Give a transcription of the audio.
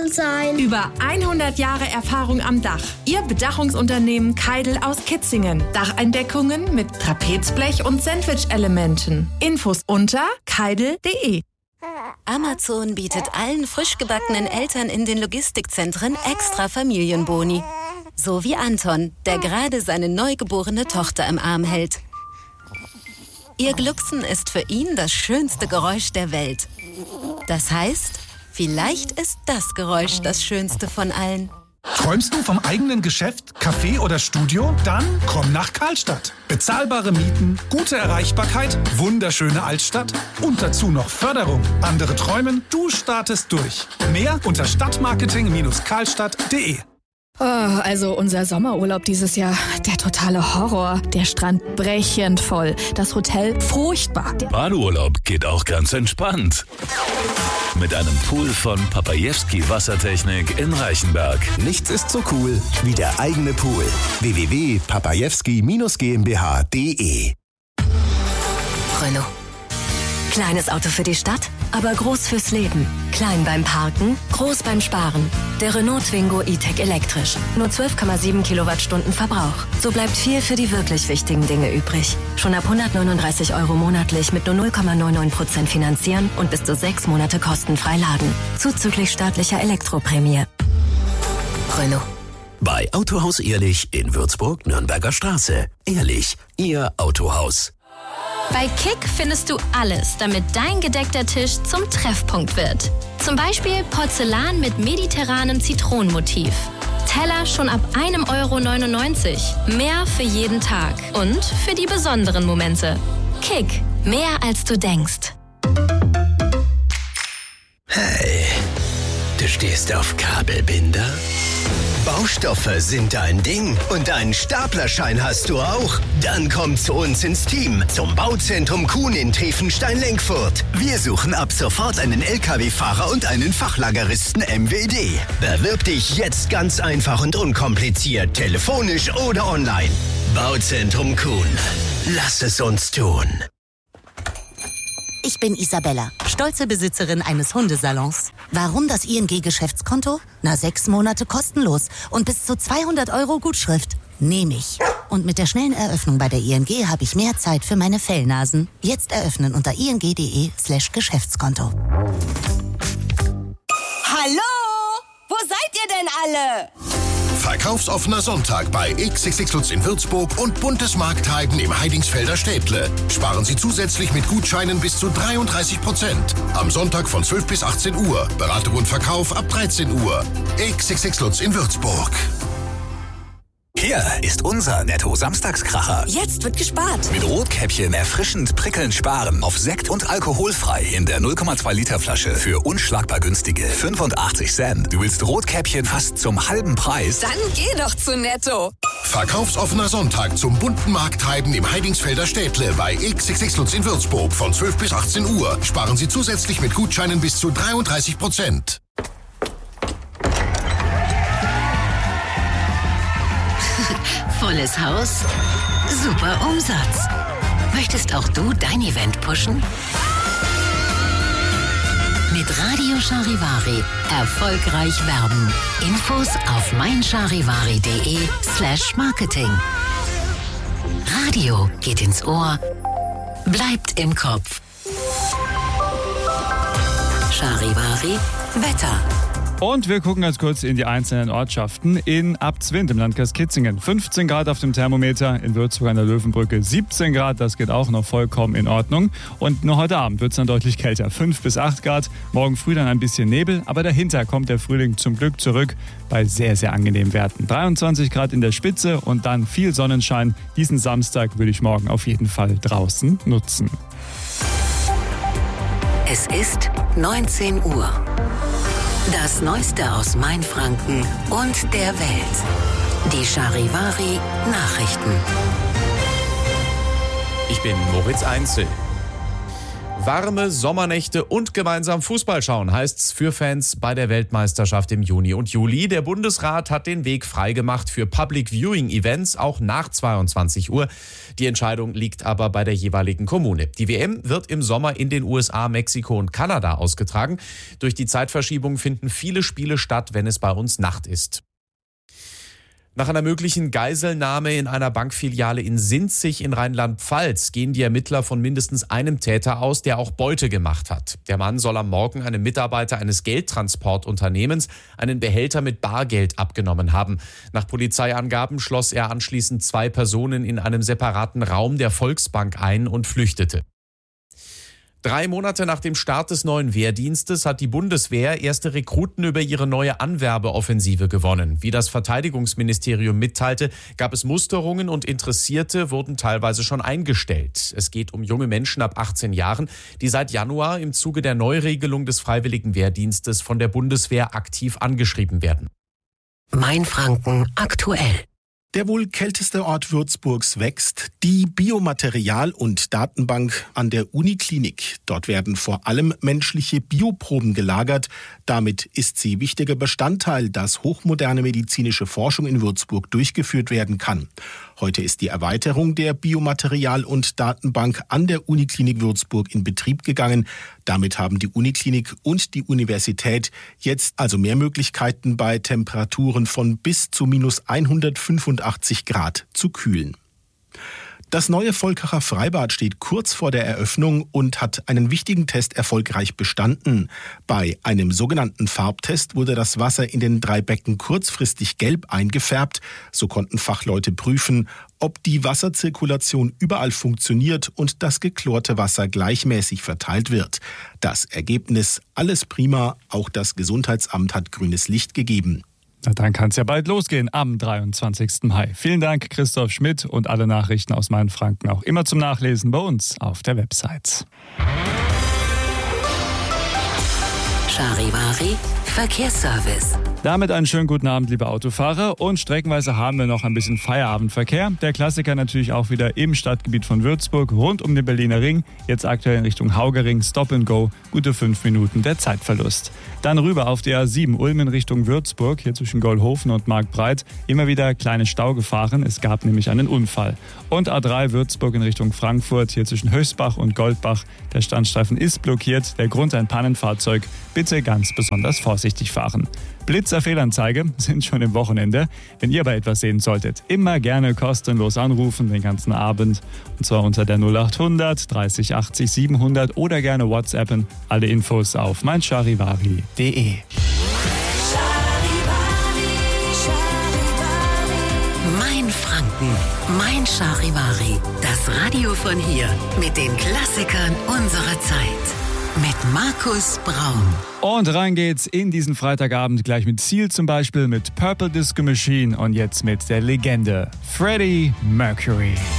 cool sein. Über 100 Jahre Erfahrung am Dach. Ihr Bedachungsunternehmen Keidel aus Kitzingen. Dacheindeckungen mit Trapezblech und Sandwich-Elementen. Infos unter keidel.de. Amazon bietet allen frisch gebackenen Eltern in den Logistikzentren extra Familienboni. So wie Anton, der gerade seine neugeborene Tochter im Arm hält. Ihr Glucksen ist für ihn das schönste Geräusch der Welt. Das heißt, vielleicht ist das Geräusch das schönste von allen. Träumst du vom eigenen Geschäft, Café oder Studio? Dann komm nach Karlstadt. Bezahlbare Mieten, gute Erreichbarkeit, wunderschöne Altstadt und dazu noch Förderung. Andere träumen, du startest durch. Mehr unter stadtmarketing-karlstadt.de. Oh, also unser Sommerurlaub dieses Jahr, der totale Horror. Der Strand brechend voll, das Hotel furchtbar. Badeurlaub geht auch ganz entspannt. Mit einem Pool von Papajewski Wassertechnik in Reichenberg. Nichts ist so cool wie der eigene Pool. www.papajewski-GmbH.de. Renault. Kleines Auto für die Stadt, aber groß fürs Leben. Klein beim Parken, groß beim Sparen. Der Renault Twingo E-Tech elektrisch. Nur 12,7 Kilowattstunden Verbrauch. So bleibt viel für die wirklich wichtigen Dinge übrig. Schon ab 139 € monatlich mit nur 0,99% finanzieren und bis zu 6 Monate kostenfrei laden. Zuzüglich staatlicher Elektroprämie. Renault. Bei Autohaus Ehrlich in Würzburg, Nürnberger Straße. Ehrlich, Ihr Autohaus. Bei Kick findest du alles, damit dein gedeckter Tisch zum Treffpunkt wird. Zum Beispiel Porzellan mit mediterranem Zitronenmotiv. Teller schon ab 1,99 €. Mehr für jeden Tag und für die besonderen Momente. Kick, mehr als du denkst. Hey, du stehst auf Kabelbinder? Baustoffe sind dein Ding und einen Staplerschein hast du auch. Dann komm zu uns ins Team, zum Bauzentrum Kuhn in Triefenstein-Lenkfurt. Wir suchen ab sofort einen LKW-Fahrer und einen Fachlageristen MWD. Bewirb dich jetzt ganz einfach und unkompliziert, telefonisch oder online. Bauzentrum Kuhn. Lass es uns tun. Ich bin Isabella, stolze Besitzerin eines Hundesalons. Warum das ING-Geschäftskonto? 6 Monate kostenlos und bis zu 200 € Gutschrift. Nehme ich. Und mit der schnellen Eröffnung bei der ING habe ich mehr Zeit für meine Fellnasen. Jetzt eröffnen unter ing.de/Geschäftskonto. Hallo? Wo seid ihr denn alle? Verkaufsoffener Sonntag bei XXX Lutz in Würzburg und Buntes Marktheiden im Heidingsfelder Städtle. Sparen Sie zusätzlich mit Gutscheinen bis zu 33%. Am Sonntag von 12 bis 18 Uhr. Beratung und Verkauf ab 13 Uhr. XXX Lutz in Würzburg. Hier ist unser Netto-Samstagskracher. Jetzt wird gespart. Mit Rotkäppchen erfrischend prickelnd sparen. Auf Sekt und alkoholfrei in der 0,2 Liter Flasche für unschlagbar günstige 85 Cent. Du willst Rotkäppchen fast zum halben Preis? Dann geh doch zu Netto. Verkaufsoffener Sonntag zum bunten Markttreiben im Heidingsfelder Städtle bei XXX Lutz in Würzburg von 12 bis 18 Uhr. Sparen Sie zusätzlich mit Gutscheinen bis zu 33%. Volles Haus, super Umsatz. Möchtest auch du dein Event pushen? Mit Radio Charivari erfolgreich werben. Infos auf meincharivari.de/Marketing. Radio geht ins Ohr, bleibt im Kopf. Charivari Wetter. Und wir gucken ganz kurz in die einzelnen Ortschaften. In Abzwind im Landkreis Kitzingen 15 Grad auf dem Thermometer, in Würzburg an der Löwenbrücke 17 Grad, das geht auch noch vollkommen in Ordnung. Und nur heute Abend wird es dann deutlich kälter, 5 bis 8 Grad. Morgen früh dann ein bisschen Nebel, aber dahinter kommt der Frühling zum Glück zurück bei sehr, sehr angenehmen Werten. 23 Grad in der Spitze und dann viel Sonnenschein. Diesen Samstag würde ich morgen auf jeden Fall draußen nutzen. Es ist 19 Uhr. Das Neueste aus Mainfranken und der Welt. Die Charivari Nachrichten. Ich bin Moritz Einzel. Warme Sommernächte und gemeinsam Fußball schauen heißt's für Fans bei der Weltmeisterschaft im Juni und Juli. Der Bundesrat hat den Weg freigemacht für Public Viewing Events auch nach 22 Uhr. Die Entscheidung liegt aber bei der jeweiligen Kommune. Die WM wird im Sommer in den USA, Mexiko und Kanada ausgetragen. Durch die Zeitverschiebung finden viele Spiele statt, wenn es bei uns Nacht ist. Nach einer möglichen Geiselnahme in einer Bankfiliale in Sinzig in Rheinland-Pfalz gehen die Ermittler von mindestens einem Täter aus, der auch Beute gemacht hat. Der Mann soll am Morgen einem Mitarbeiter eines Geldtransportunternehmens einen Behälter mit Bargeld abgenommen haben. Nach Polizeiangaben schloss er anschließend 2 Personen in einem separaten Raum der Volksbank ein und flüchtete. 3 Monate nach dem Start des neuen Wehrdienstes hat die Bundeswehr erste Rekruten über ihre neue Anwerbeoffensive gewonnen. Wie das Verteidigungsministerium mitteilte, gab es Musterungen und Interessierte wurden teilweise schon eingestellt. Es geht um junge Menschen ab 18 Jahren, die seit Januar im Zuge der Neuregelung des Freiwilligen Wehrdienstes von der Bundeswehr aktiv angeschrieben werden. Mainfranken aktuell. Der wohl kälteste Ort Würzburgs wächst, die Biomaterial- und Datenbank an der Uniklinik. Dort werden vor allem menschliche Bioproben gelagert. Damit ist sie wichtiger Bestandteil, dass hochmoderne medizinische Forschung in Würzburg durchgeführt werden kann. Heute ist die Erweiterung der Biomaterial- und Datenbank an der Uniklinik Würzburg in Betrieb gegangen. Damit haben die Uniklinik und die Universität jetzt also mehr Möglichkeiten, bei Temperaturen von bis zu minus 185 Grad zu kühlen. Das neue Volkacher Freibad steht kurz vor der Eröffnung und hat einen wichtigen Test erfolgreich bestanden. Bei einem sogenannten Farbtest wurde das Wasser in den 3 Becken kurzfristig gelb eingefärbt. So konnten Fachleute prüfen, ob die Wasserzirkulation überall funktioniert und das geklorte Wasser gleichmäßig verteilt wird. Das Ergebnis: alles prima, auch das Gesundheitsamt hat grünes Licht gegeben. Na, dann kann es ja bald losgehen am 23. Mai. Vielen Dank, Christoph Schmidt, und alle Nachrichten aus Mainfranken auch immer zum Nachlesen bei uns auf der Website. Charivari Verkehrsservice. Damit einen schönen guten Abend, liebe Autofahrer. Und streckenweise haben wir noch ein bisschen Feierabendverkehr. Der Klassiker natürlich auch wieder im Stadtgebiet von Würzburg, rund um den Berliner Ring. Jetzt aktuell in Richtung Haugering, Stop and Go, gute 5 Minuten der Zeitverlust. Dann rüber auf die A7 Ulm in Richtung Würzburg, hier zwischen Goldhofen und Marktbreit. Immer wieder kleine Staugefahren, es gab nämlich einen Unfall. Und A3 Würzburg in Richtung Frankfurt, hier zwischen Höchstbach und Goldbach. Der Standstreifen ist blockiert, der Grund ein Pannenfahrzeug. Bitte ganz besonders vorsichtig fahren. Blitzerfehlanzeige sind schon im Wochenende. Wenn ihr aber etwas sehen solltet, immer gerne kostenlos anrufen den ganzen Abend. Und zwar unter der 0800 30 80 700 oder gerne WhatsAppen. Alle Infos auf meincharivari.de. Mainfranken, mein Charivari. Das Radio von hier mit den Klassikern unserer Zeit. Mit Markus Braun. Und rein geht's in diesen Freitagabend gleich mit Seal zum Beispiel, mit Purple Disco Machine und jetzt mit der Legende Freddie Mercury.